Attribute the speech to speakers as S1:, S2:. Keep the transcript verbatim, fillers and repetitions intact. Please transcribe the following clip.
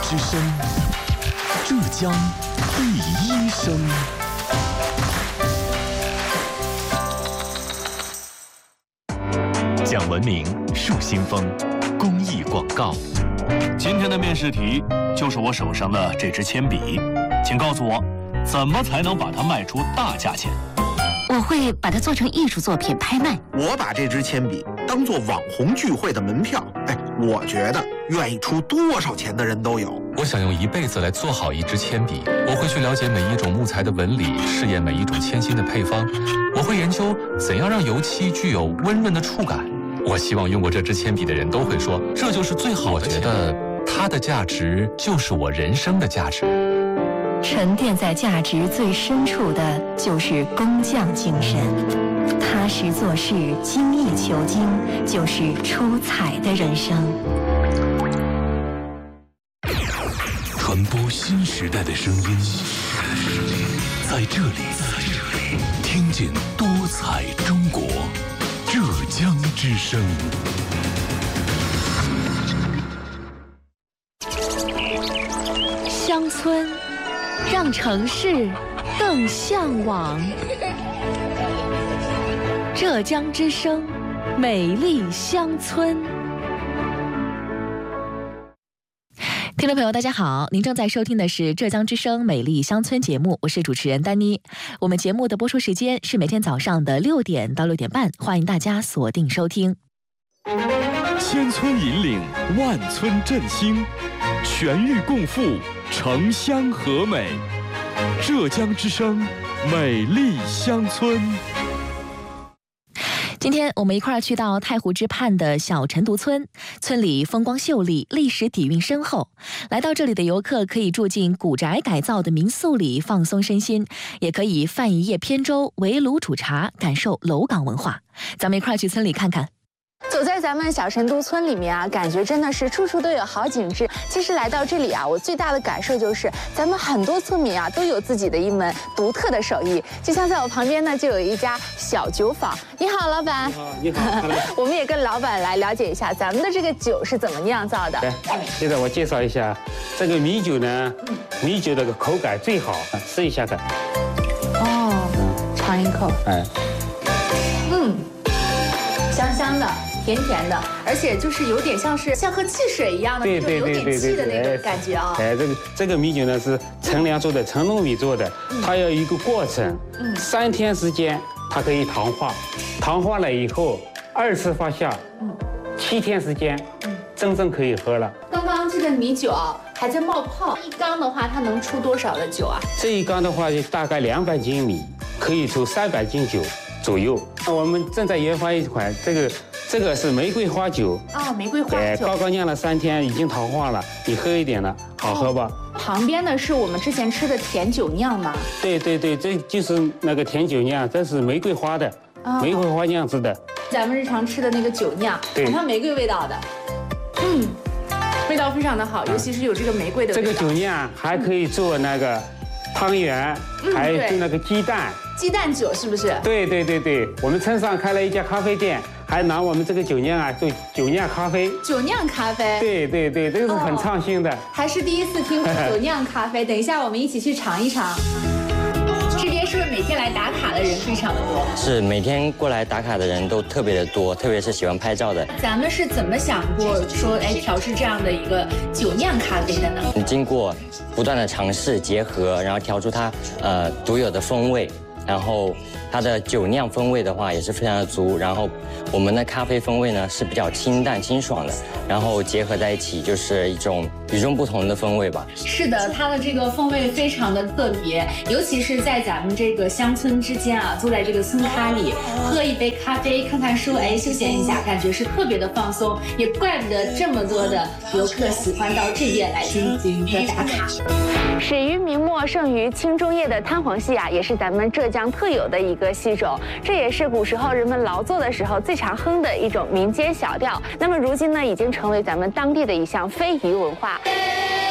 S1: 之声，浙江第一声。讲文明树新风，公益广告。
S2: 今天的面试题就是我手上的这支铅笔，请告诉我，怎么才能把它卖出大价钱？
S3: 我会把它做成艺术作品拍卖。
S4: 我把这支铅笔当做网红聚会的门票。哎，我觉得愿意出多少钱的人都有。
S5: 我想用一辈子来做好一支铅笔。我会去了解每一种木材的纹理，试验每一种铅芯的配方。我会研究怎样让油漆具有温润的触感。我希望用过这支铅笔的人都会说，这就是最好的。我觉得它的价值就是我人生的价值。
S3: 沉淀在价值最深处的就是工匠精神，踏实做事，精益求精，就是出彩的人生。
S1: 传播新时代的声音，在这里，听见多彩中国，浙江之声。
S6: 乡村，让城市更向往。浙江之声，美丽乡村。听众朋友，大家好，您正在收听的是浙江之声美丽乡村节目，我是主持人丹妮。我们节目的播出时间是每天早上的六点到六点半，欢迎大家锁定收听。
S1: 千村引领，万村振兴，全域共富，城乡和美。浙江之声，美丽乡村。
S6: 今天我们一块儿去到太湖之畔的小陈独村，村里风光秀丽，历史底蕴深厚。来到这里的游客可以住进古宅改造的民宿里放松身心，也可以泛一夜扁舟，围炉煮茶，感受楼岗文化。咱们一块儿去村里看看。
S7: 走在咱们小陈独村里面啊，感觉真的是处处都有好景致。其实来到这里啊，我最大的感受就是，咱们很多村民啊都有自己的一门独特的手艺。就像在我旁边呢，就有一家小酒坊。你好，老板。
S8: 你好，你好。
S7: 我们也跟老板来了解一下咱们的这个酒是怎么酿造的。
S8: 来，现在我介绍一下，这个米酒呢，米酒这个口感最好，试一下看。
S7: 哦，尝一口。哎。嗯，香香的。甜甜的，而且就是有点像是像喝汽水一样的，
S8: 对对对对对，
S7: 有点气的那个感觉啊。
S8: 哎，这个这个米酒呢是陈粮做的，陈糯米做的，它要有一个过程，嗯，三天时间它可以糖化，糖化了以后二次发酵，嗯，七天时间，嗯，真正可以喝了。
S7: 刚刚这个米酒啊还在冒泡，一缸的话它能出多少的酒啊？
S8: 这一缸的话就大概两百斤米，可以出三百斤酒左右。我们正在研发一款这个。这个是玫瑰花酒
S7: 啊、哦，玫瑰花酒，
S8: 哎，刚刚酿了三天，已经糖化了，你喝一点了，好喝吧？
S7: 哦、旁边的是我们之前吃的甜酒酿吗？
S8: 对对对，这就是那个甜酒酿，这是玫瑰花的，哦、玫瑰花酿制的。
S7: 咱们日常吃的那个酒酿，
S8: 对，
S7: 它玫瑰味道的，嗯，味道非常的好，尤其是有这个玫瑰的味道。
S8: 这个酒酿还可以做那个汤圆，嗯、还有那个鸡蛋。
S7: 鸡蛋酒是不是？
S8: 对对对对，我们村上开了一家咖啡店，还拿我们这个酒酿啊做酒酿咖啡。
S7: 酒酿咖啡？
S8: 对对对，这个是很创新的。哦、
S7: 还是第一次听过酒酿咖啡，等一下我们一起去尝一尝。这边是不是每天来打卡的人非常的多？
S9: 是，每天过来打卡的人都特别的多，特别是喜欢拍照的。
S7: 咱们是怎么想过说，哎，调制这样的一个酒酿咖啡的呢？
S9: 经过不断的尝试结合，然后调出它呃独有的风味。然后它的酒酿风味的话也是非常的足，然后我们的咖啡风味呢是比较清淡清爽的，然后结合在一起就是一种与众不同的风味吧。
S7: 是的，它的这个风味非常的特别，尤其是在咱们这个乡村之间啊，坐在这个村咖里喝一杯咖啡，看看书，哎，休闲一下，感觉是特别的放松，也怪不得这么多的游客喜欢到这边来进行一个打卡。始于明末，盛于清中叶的滩黄戏啊，也是咱们浙江特有的一个戏种，这也是古时候人们劳作的时候最常哼的一种民间小调。那么如今呢，已经成为咱们当地的一项非遗文化。